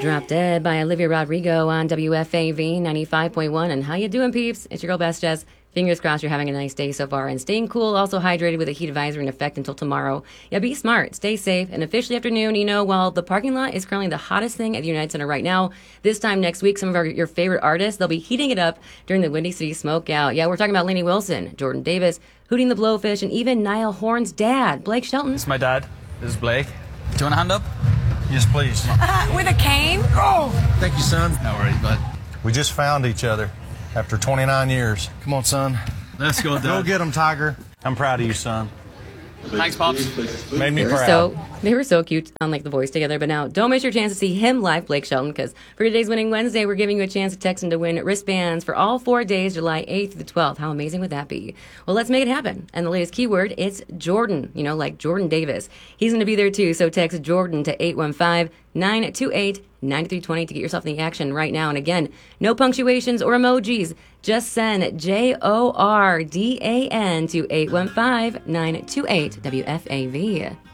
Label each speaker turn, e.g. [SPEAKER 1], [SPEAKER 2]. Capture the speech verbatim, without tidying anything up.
[SPEAKER 1] Drop Dead by Olivia Rodrigo on W F A V ninety-five point one. And how you doing, peeps? It's your girl, Best Jess. Fingers crossed you're having a nice day so far and staying cool, also hydrated with a heat advisory in effect until tomorrow. Yeah, be smart, stay safe, and officially afternoon, you know, while the parking lot is currently the hottest thing at the United Center right now, this time next week, some of our your favorite artists, they'll be heating it up during the Windy City Smokeout. Yeah, we're talking about Lainey Wilson, Jordan Davis, Hootie and the Blowfish, and even Niall Horan's dad, Blake Shelton.
[SPEAKER 2] This is my dad. This is Blake. Do you want a hand up?
[SPEAKER 3] Yes, please.
[SPEAKER 4] Uh, with a cane?
[SPEAKER 3] Oh, thank you, son.
[SPEAKER 2] No worries, bud.
[SPEAKER 3] We just found each other after twenty-nine years. Come on, son.
[SPEAKER 2] Let's go, Dad.
[SPEAKER 3] Go get him, Tiger. I'm proud of you, son.
[SPEAKER 2] Thanks, Pops.
[SPEAKER 3] Made me
[SPEAKER 1] They were
[SPEAKER 3] proud.
[SPEAKER 1] so they were so cute on like The Voice together. But now don't miss your chance to see him live, Blake Shelton, because for today's Winning Wednesday, we're giving you a chance to text him to win wristbands for all four days, July eighth through the twelfth. How amazing would that be? Well, let's make it happen. And the latest keyword, it's Jordan, you know, like Jordan Davis. He's going to be there too, so text Jordan to eight one five, nine two eight, nine three two zero to get yourself in the action right now. And again, no punctuations or emojis. Just send J O R D A N to eight one five, nine two eight W F A V.